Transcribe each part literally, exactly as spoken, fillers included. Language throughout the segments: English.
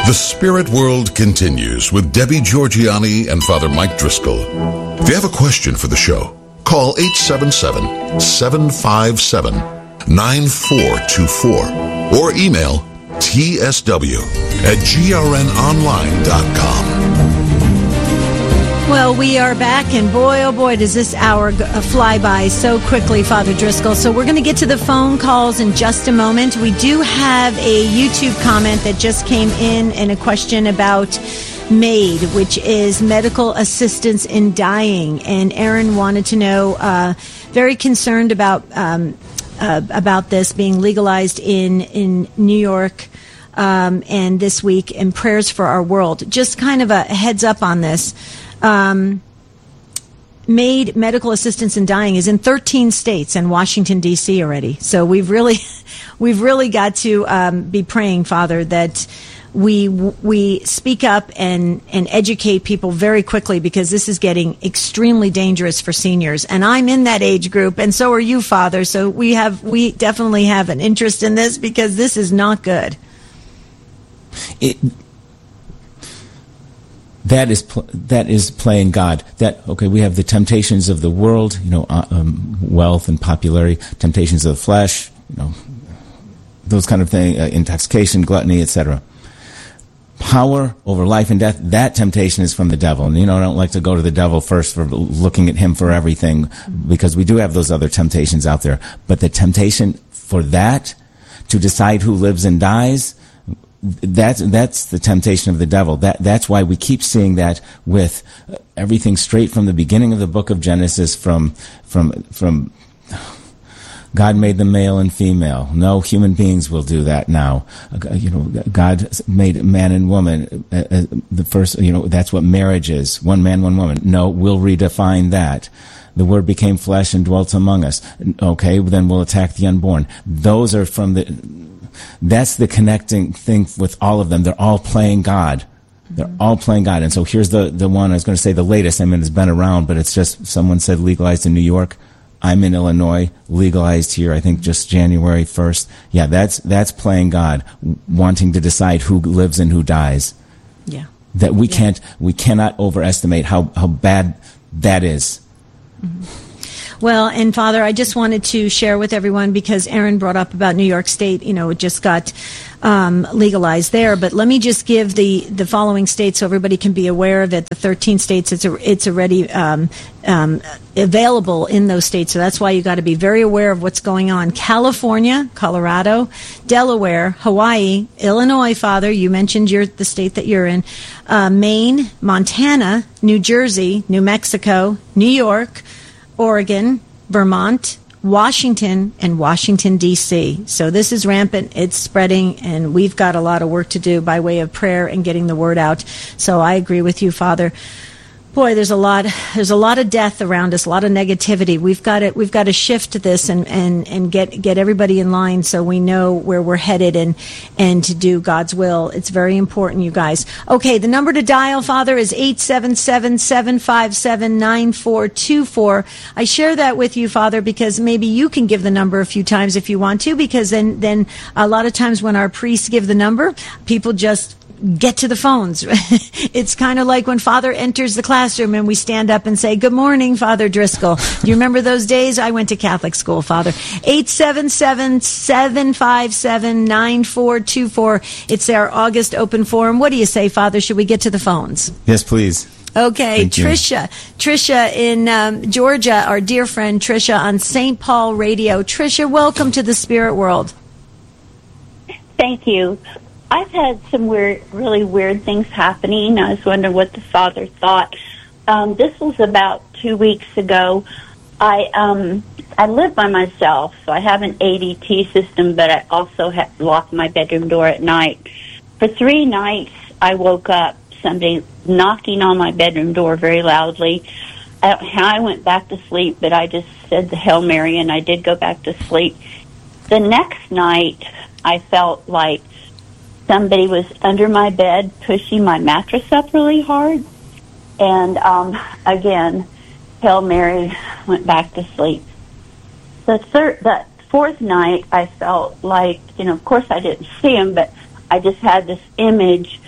The Spirit World continues with Debbie Georgianni and Father Mike Driscoll. If you have a question for the show, call eight seven seven, seven five seven, nine four two four or email T S W at G R N online dot com. Well, we are back, and boy, oh boy, does this hour go- fly by so quickly, Father Driscoll. So we're going to get to the phone calls in just a moment. We do have a YouTube comment that just came in and a question about MAID, which is medical assistance in dying. And Aaron wanted to know, uh, very concerned about um, uh, about this being legalized in, in New York um, and this week, and prayers for our world. Just kind of a heads up on this. Um, MAID, medical assistance in dying, is in thirteen states and Washington, D C already. So we've really, we've really got to um, be praying, Father, that we we speak up and, and educate people very quickly, because this is getting extremely dangerous for seniors. And I'm in that age group, and so are you, Father. So we have we definitely have an interest in this, because this is not good. It, That is pl- that is playing God. That okay? We have the temptations of the world, you know, uh, um, wealth and popularity, temptations of the flesh, you know, those kind of things, uh, intoxication, gluttony, et cetera. Power over life and death. That temptation is from the devil, and you know, I don't like to go to the devil first for looking at him for everything, because we do have those other temptations out there. But the temptation for that, to decide who lives and dies. That's that's the temptation of the devil. That that's why we keep seeing that with everything straight from the beginning of the book of Genesis. From from from God made them male and female. No human beings will do that now. You know, God made man and woman. Uh, the first, you know, that's what marriage is: one man, one woman. No, we'll redefine that. The Word became flesh and dwelt among us. Okay, then we'll attack the unborn. Those are from the. That's the connecting thing with all of them. They're all playing God. They're all playing God. And so here's the, the one, I was going to say the latest. I mean, it's been around, but it's just, someone said legalized in New York. I'm in Illinois, legalized here, I think just January first. Yeah, that's that's playing God, wanting to decide who lives and who dies. Yeah. That we yeah. can't, we cannot overestimate how, how bad that is. Mm-hmm. Well, and Father, I just wanted to share with everyone, because Aaron brought up about New York State, you know, it just got um, legalized there. But let me just give the, the following states so everybody can be aware of it. The thirteen states, it's a, it's already um, um, available in those states. So that's why you got to be very aware of what's going on. California, Colorado, Delaware, Hawaii, Illinois, Father, you mentioned your, the state that you're in, uh, Maine, Montana, New Jersey, New Mexico, New York, Oregon, Vermont, Washington, and Washington, D C So this is rampant. It's spreading, and we've got a lot of work to do by way of prayer and getting the word out. So I agree with you, Father. Boy, there's a lot. There's a lot of death around us, a lot of negativity. We've got to we've got to shift this and, and, and get get everybody in line so we know where we're headed and and to do God's will. It's very important, you guys. Okay, the number to dial, Father, is eight seven seven, seven five seven, nine four two four. I share that with you, Father, because maybe you can give the number a few times if you want to, because then then a lot of times when our priests give the number, people just get to the phones. It's kind of like when Father enters the classroom and we stand up and say, "Good morning, Father Driscoll." Do you remember those days? I went to Catholic school, Father. eight seven seven, seven five seven, nine four two four. It's our August open forum. What do you say, Father? Should we get to the phones? Yes, please. Okay, Thank Tricia. You. Tricia in um, Georgia, our dear friend Tricia on Saint Paul Radio. Tricia, welcome to the Spirit World. Thank you. I've had some weird, really weird things happening. I was wondering what the Father thought. Um, this was about two weeks ago. I um, I live by myself, so I have an A D T system, but I also have locked my bedroom door at night. For three nights, I woke up, somebody knocking on my bedroom door very loudly. I don't know how I went back to sleep, but I just said the Hail Mary, and I did go back to sleep. The next night, I felt like somebody was under my bed pushing my mattress up really hard. And um, again, Hail Mary, went back to sleep. The third, the fourth night, I felt like, you know, of course I didn't see him, but I just had this image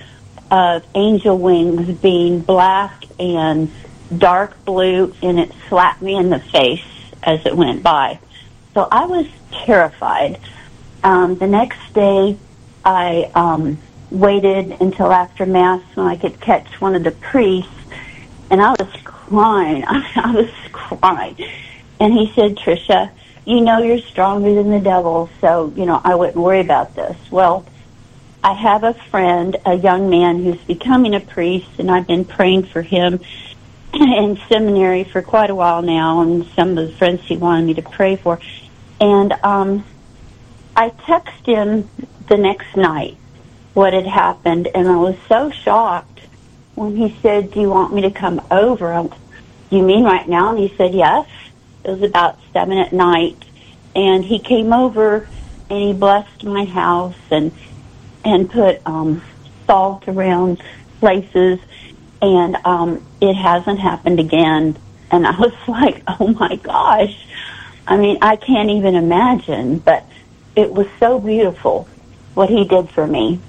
of angel wings being black and dark blue, and it slapped me in the face as it went by. So I was terrified. Um, the next day, I um, waited until after Mass when I could catch one of the priests, and I was crying. I, I was crying. And he said, Tricia, you know you're stronger than the devil, so, you know, I wouldn't worry about this. Well, I have a friend, a young man who's becoming a priest, and I've been praying for him in seminary for quite a while now, and some of the friends he wanted me to pray for. And um, I texted him the next night what had happened, and I was so shocked when he said, do you want me to come over? I, do you mean right now? And he said, yes. It was about seven at night, and he came over, and he blessed my house, and and put um, salt around places, and um, it hasn't happened again. And I was like, oh, my gosh. I mean, I can't even imagine, but it was so beautiful what he did for me.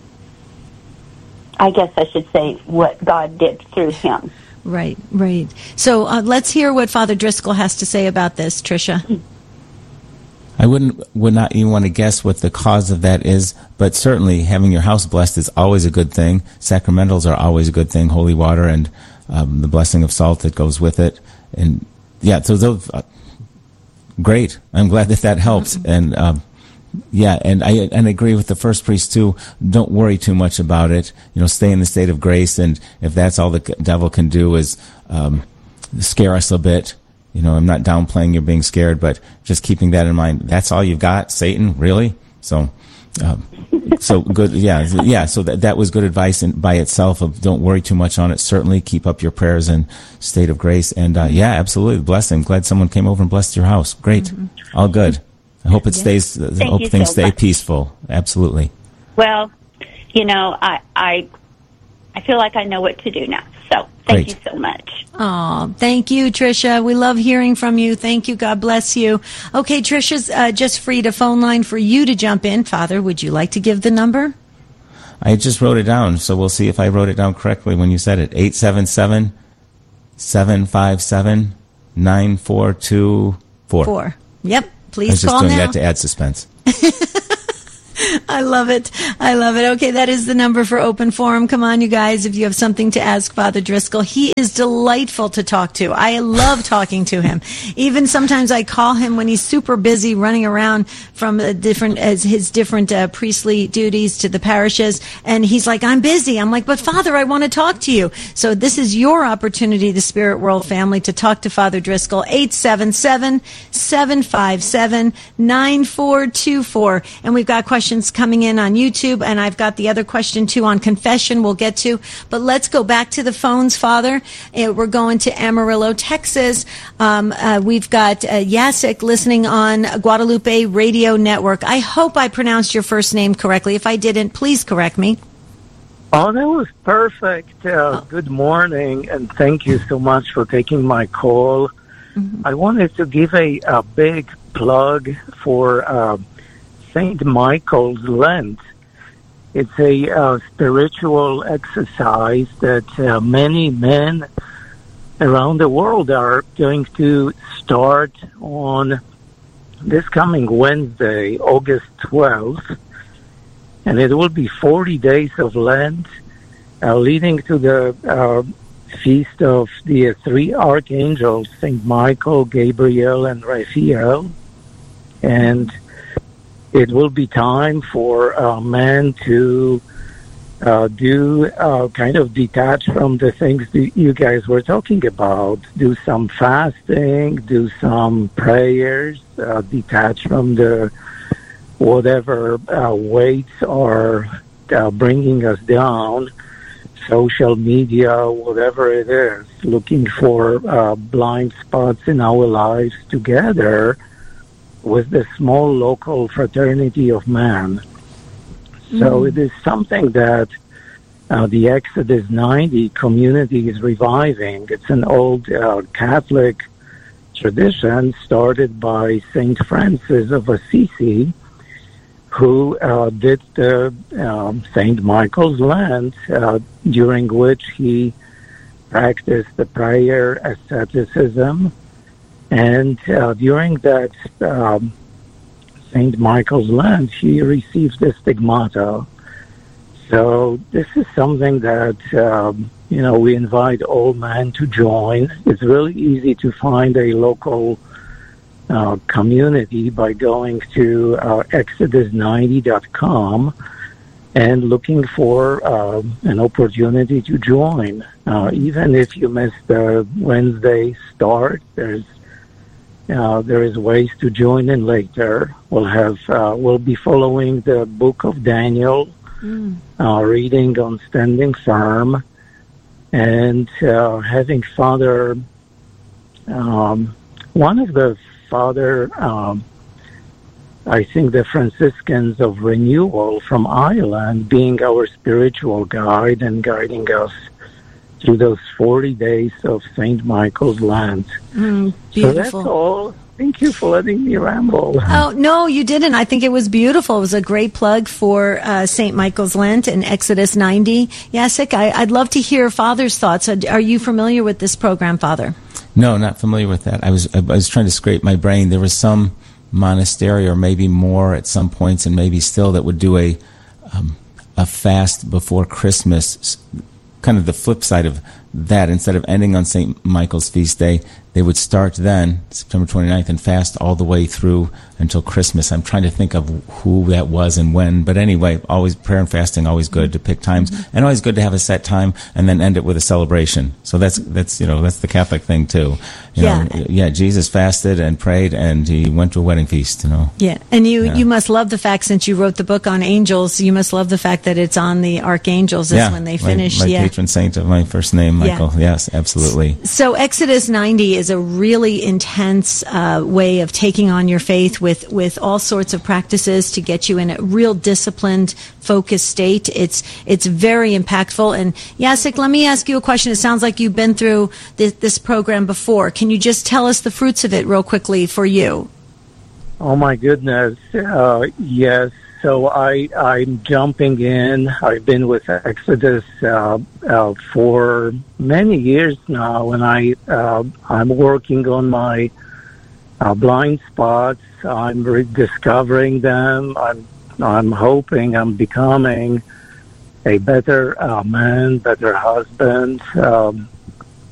I guess I should say what God did through him. Right, right. So uh, let's hear what Father Driscoll has to say about this, Tricia. I wouldn't would not even want to guess what the cause of that is, but certainly having your house blessed is always a good thing. Sacramentals are always a good thing, holy water and um, the blessing of salt that goes with it. And yeah, so those, uh, great. I'm glad that that helps. Mm-hmm. And um, yeah, and I and I agree with the first priest too. Don't worry too much about it. You know, stay in the state of grace, and if that's all the devil can do is um, scare us a bit. You know, I'm not downplaying you're being scared, but just keeping that in mind. That's all you've got, Satan, really? So, um, so good, yeah, yeah. So that that was good advice in, by itself. Of don't worry too much on it. Certainly, keep up your prayers in state of grace, and uh, yeah, absolutely, blessing. Glad someone came over and blessed your house. Great, mm-hmm. All good. I hope it yeah. stays. I hope things so stay much. Peaceful. Absolutely. Well, you know, I I I feel like I know what to do now. So thank Great. You so much. Oh, thank you, Tricia. We love hearing from you. Thank you. God bless you. Okay, Tricia's uh, just freed a phone line for you to jump in. Father, would you like to give the number? I just wrote it down, so we'll see if I wrote it down correctly when you said it. eight seven seven, seven five seven, nine four two four. Four. Yep. Please I was just call doing now. that to add suspense. I love it. I love it. Okay, that is the number for Open Forum. Come on, you guys, if you have something to ask Father Driscoll. He is delightful to talk to. I love talking to him. Even sometimes I call him when he's super busy running around from a different as his different uh, priestly duties to the parishes, and he's like, I'm busy. I'm like, but Father, I want to talk to you. So this is your opportunity, the Spirit World family, to talk to Father Driscoll. eight seven seven, seven five seven, nine four two four. And we've got questions coming in on YouTube, and I've got the other question too on confession we'll get to. But let's go back to the phones, Father. Uh, we're going to Amarillo, Texas. Um, uh, we've got uh, Jacek listening on Guadalupe Radio Network. I hope I pronounced your first name correctly. If I didn't, please correct me. Oh, that was perfect. Uh, oh. Good morning, and thank you so much for taking my call. Mm-hmm. I wanted to give a, a big plug for uh, Saint Michael's Lent. It's a uh, spiritual exercise that uh, many men around the world are going to start on this coming Wednesday, August twelfth. And it will be forty days of Lent, uh, leading to the uh, feast of the three archangels, Saint Michael, Gabriel, and Raphael. And it will be time for uh, men to uh, do uh, kind of detach from the things that you guys were talking about. Do some fasting, do some prayers, uh, detach from the whatever uh, weights are uh, bringing us down, social media, whatever it is, looking for uh, blind spots in our lives together with the small local fraternity of man. So mm. it is something that uh, the Exodus ninety community is reviving. It's an old uh, Catholic tradition started by Saint Francis of Assisi, who uh, did the um, Saint Michael's Lent, uh, during which he practiced the prayer asceticism. And uh, during that um, Saint Michael's Lent, he received the stigmata. So this is something that, um, you know, we invite all men to join. It's really easy to find a local uh, community by going to uh, exodus ninety dot com and looking for uh, an opportunity to join. Uh, even if you miss the Wednesday start, there's Uh, there is ways to join in later. We'll have uh, we'll be following the book of Daniel, mm. uh, reading on standing firm, and uh, having Father. Um, one of the Father, um, I think the Franciscans of Renewal from Ireland, being our spiritual guide and guiding us through those forty days of Saint Michael's Lent. Mm, beautiful. So that's all. Thank you for letting me ramble. Oh, no, you didn't. I think it was beautiful. It was a great plug for uh, Saint Michael's Lent and Exodus ninety. Jacek, I, I'd love to hear Father's thoughts. Are you familiar with this program, Father? No, not familiar with that. I was I was trying to scrape my brain. There was some monastery, or maybe more at some points, and maybe still, that would do a um, a fast before Christmas, kind of the flip side of that. Instead of ending on Saint Michael's feast day, they would start then, September twenty-ninth, and fast all the way through until Christmas. I'm trying to think of who that was and when. But anyway, always prayer and fasting, always good to pick times, mm-hmm. and always good to have a set time and then end it with a celebration. So that's, that's you know, that's the Catholic thing too. You yeah. know, yeah, Jesus fasted and prayed, and he went to a wedding feast, you know. Yeah, and you, yeah. you must love the fact, since you wrote the book on angels, you must love the fact that it's on the archangels is yeah, when they finish. My, my yeah. patron saint of my first name, Michael. Yeah. Yes, absolutely. So Exodus ninety is a really intense uh, way of taking on your faith with, with all sorts of practices to get you in a real disciplined, focused state. It's it's very impactful. And Jacek, let me ask you a question. It sounds like you've been through this, this program before. Can you just tell us the fruits of it real quickly for you? Oh, my goodness. Uh, yes. So I, I'm jumping in. I've been with Exodus uh, uh, for many years now, and I, uh, I'm working on my uh, blind spots. I'm rediscovering them. I'm, I'm hoping I'm becoming a better uh, man, better husband. Um,